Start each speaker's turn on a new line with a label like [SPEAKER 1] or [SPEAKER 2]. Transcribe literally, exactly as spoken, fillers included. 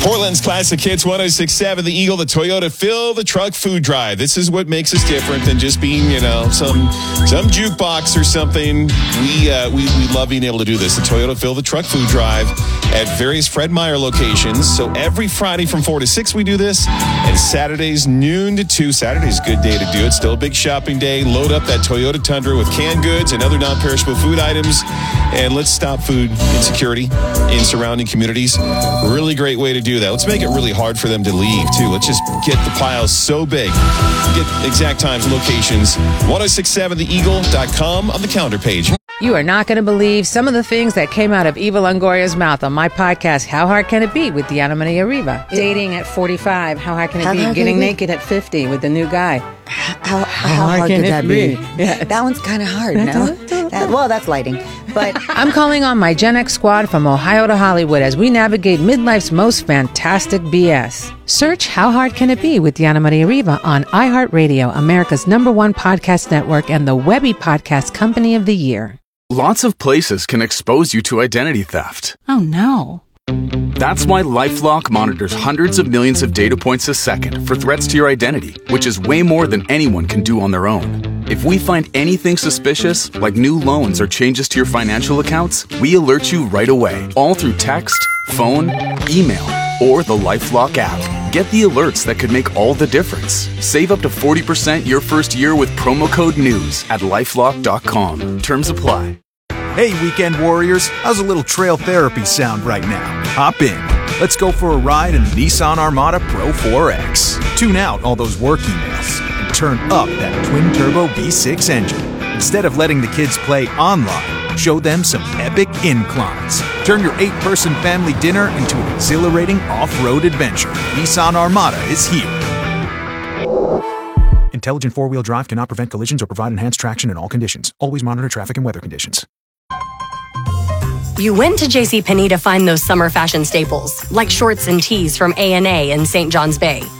[SPEAKER 1] Portland's Classic Hits one oh six point seven, The Eagle, the Toyota Fill the Truck Food Drive. This is what makes us different than just being, you know, some some jukebox or something. We, uh, we we love being able to do this. The Toyota Fill the Truck Food Drive at various Fred Meyer locations. So every Friday from four to six we do this, and Saturdays noon to two. Saturday's a good day to do it. Still a big shopping day. Load up that Toyota Tundra with canned goods and other non-perishable food items, and let's stop food insecurity in surrounding communities. Really great way to do that. Let's make it really hard for them to leave, too. Let's just get the piles so big. Get exact times and locations. ten sixty-seven the eagle dot com on the calendar page.
[SPEAKER 2] You are not going to believe some of the things that came out of Eva Longoria's mouth on my podcast, How Hard Can It Be, with Diana Maria Riva. Dating at forty-five, how hard can it how be? Getting naked at fifty with the new guy.
[SPEAKER 3] How, how, how hard, hard could that be? be? Yeah. That one's kind of hard, no? that, well, that's lighting. But
[SPEAKER 2] I'm calling on my Gen X squad from Ohio to Hollywood as we navigate midlife's most fantastic B S. Search How Hard Can It Be with Diana Maria Riva on iHeartRadio, America's number one podcast network and the Webby Podcast Company of the Year.
[SPEAKER 4] Lots of places can expose you to identity theft.
[SPEAKER 5] Oh, no.
[SPEAKER 4] That's why LifeLock monitors hundreds of millions of data points a second for threats to your identity, which is way more than anyone can do on their own. If we find anything suspicious, like new loans or changes to your financial accounts, we alert you right away, all through text, phone, email, or the LifeLock app. Get the alerts that could make all the difference. Save up to forty percent your first year with promo code NEWS at lifelock dot com. Terms apply.
[SPEAKER 6] Hey, weekend warriors, how's a little trail therapy sound right now? Hop in. Let's go for a ride in the Nissan Armada Pro four X. Tune out all those work emails and turn up that twin-turbo V six engine. Instead of letting the kids play online, show them some epic inclines. Turn your eight-person family dinner into an exhilarating off-road adventure. Nissan Armada is here. Intelligent four-wheel drive cannot prevent collisions or provide enhanced traction in all conditions. Always monitor traffic and weather conditions.
[SPEAKER 7] You went to JCPenney to find those summer fashion staples, like shorts and tees from A and A in Saint John's Bay.